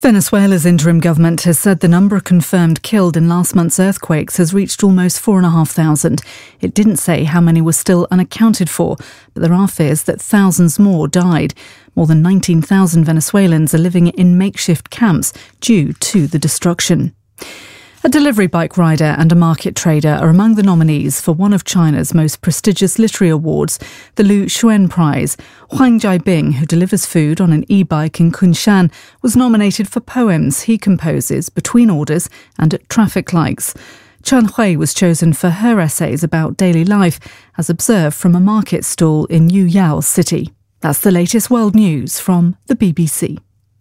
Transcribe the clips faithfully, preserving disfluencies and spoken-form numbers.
Venezuela's interim government has said the number of confirmed killed in last month's earthquakes has reached almost four and a half thousand. It didn't say how many were still unaccounted for, but there are fears that thousands more died. More than nineteen thousand Venezuelans are living in makeshift camps due to the destruction. A delivery bike rider and a market trader are among the nominees for one of China's most prestigious literary awards, the Lu Xun Prize. Huang Jiabing, who delivers food on an e-bike in Kunshan, was nominated for poems he composes between orders and at traffic lights. Chen Hui was chosen for her essays about daily life, as observed from a market stall in Yuyao City. That's the latest world news from the B B C.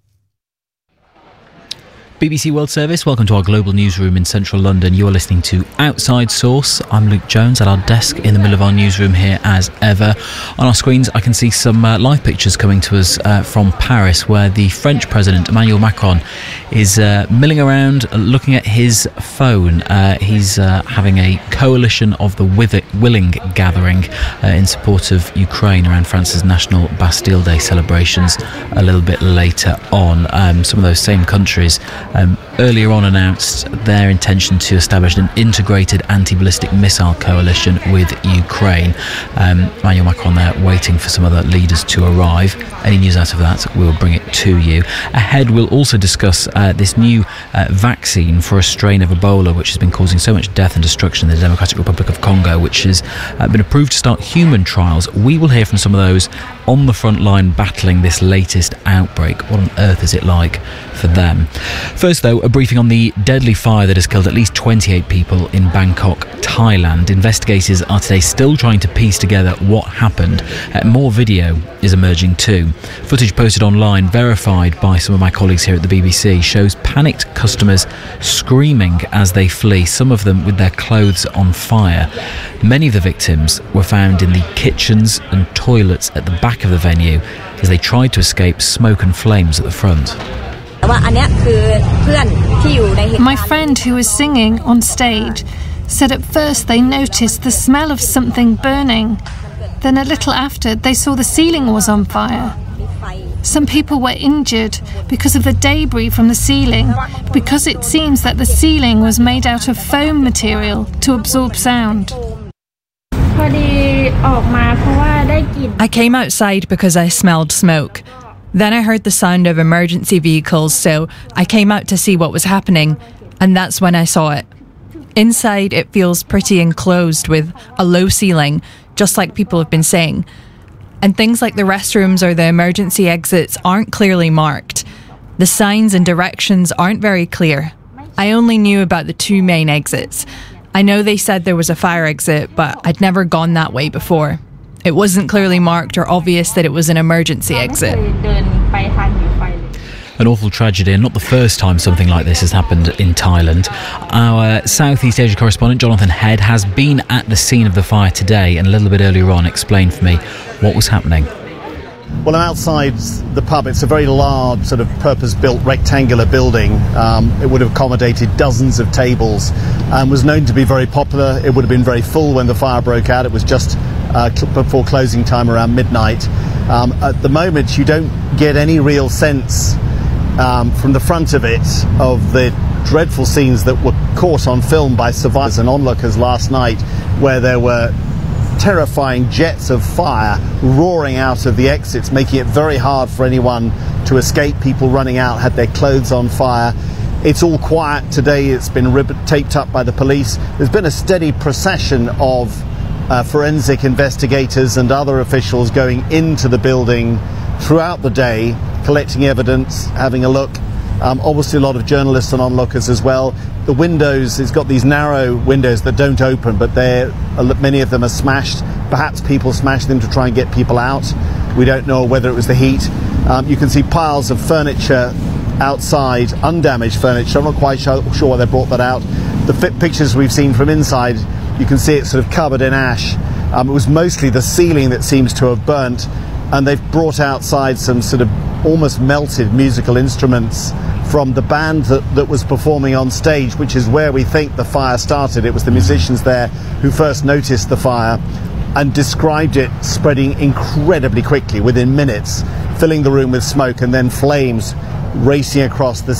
B B C World Service, welcome to our global newsroom in central London. You are listening to Outside Source. I'm Luke Jones at our desk in the middle of our newsroom here as ever. On our screens I can see some uh, live pictures coming to us uh, from Paris, where the French President Emmanuel Macron is uh, milling around uh, looking at his phone. Uh, he's uh, having a coalition of the willing gathering uh, in support of Ukraine around France's National Bastille Day celebrations a little bit later on. Um, some of those same countries Um, earlier on announced their intention to establish an integrated anti-ballistic missile coalition with Ukraine. Um, Emmanuel Macron there waiting for some other leaders to arrive. Any news out of that, we'll bring it to you. Ahead, we'll also discuss uh, this new uh, vaccine for a strain of Ebola which has been causing so much death and destruction in the Democratic Republic of Congo, which has uh, been approved to start human trials. We will hear from some of those on the front line battling this latest outbreak. What on earth is it like for them? First, though, a briefing on the deadly fire that has killed at least twenty-eight people in Bangkok, Thailand. Investigators are today still trying to piece together what happened. Uh, more video is emerging too. Footage posted online, verified by some of my colleagues here at the B B C, shows panicked customers screaming as they flee, some of them with their clothes on fire. Many of the victims were found in the kitchens and toilets at the back of the venue as they tried to escape smoke and flames at the front. My friend who was singing on stage said at first they noticed the smell of something burning. Then a little after, they saw the ceiling was on fire. Some people were injured because of the debris from the ceiling, because it seems that the ceiling was made out of foam material to absorb sound. I came outside because I smelled smoke. Then I heard the sound of emergency vehicles, so I came out to see what was happening, and that's when I saw it. Inside, it feels pretty enclosed with a low ceiling, just like people have been saying. And things like the restrooms or the emergency exits aren't clearly marked. The signs and directions aren't very clear. I only knew about the two main exits. I know they said there was a fire exit, but I'd never gone that way before. It wasn't clearly marked or obvious that it was an emergency exit. An awful tragedy, and not the first time something like this has happened in Thailand. Our Southeast Asia correspondent Jonathan Head has been at the scene of the fire today, and a little bit earlier on explained for me what was happening. Well, I'm outside the pub. It's a very large, sort of purpose-built rectangular building. Um, it would have accommodated dozens of tables and was known to be very popular. It would have been very full when the fire broke out. It was just uh, cl- before closing time around midnight. Um, at the moment, you don't get any real sense um, from the front of it of the dreadful scenes that were caught on film by survivors and onlookers last night, where there were terrifying jets of fire roaring out of the exits, making it very hard for anyone to escape. People running out had their clothes on fire. It's all quiet today. It's been ribbon taped up by the police. There's been a steady procession of uh, forensic investigators and other officials going into the building throughout the day, collecting evidence, having a look. Um, obviously a lot of journalists and onlookers as well. The windows, it's got these narrow windows that don't open, but they're, many of them are smashed. Perhaps people smashed them to try and get people out. We don't know whether it was the heat. Um, you can see piles of furniture outside, undamaged furniture. I'm not quite sure, sure why they brought that out. The f- pictures we've seen from inside, you can see it's sort of covered in ash. Um, it was mostly the ceiling that seems to have burnt, and they've brought outside some sort of almost melted musical instruments from the band that, that was performing on stage, which is where we think the fire started. It was the musicians there who first noticed the fire and described it spreading incredibly quickly within minutes, filling the room with smoke and then flames racing across the